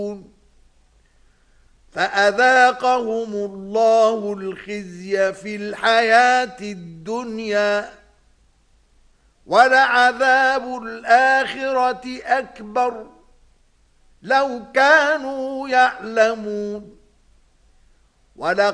فأذاقهم الله الخزي في الحياة الدنيا ولعذاب الآخرة أكبر لو كانوا يعلمون.